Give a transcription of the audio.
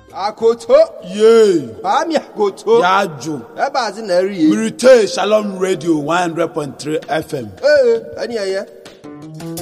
Akoto. Yay. Pami akoto. Yajo. Eba zi na ri. Mirite Shalom Radio 100.3 FM. Ani aye.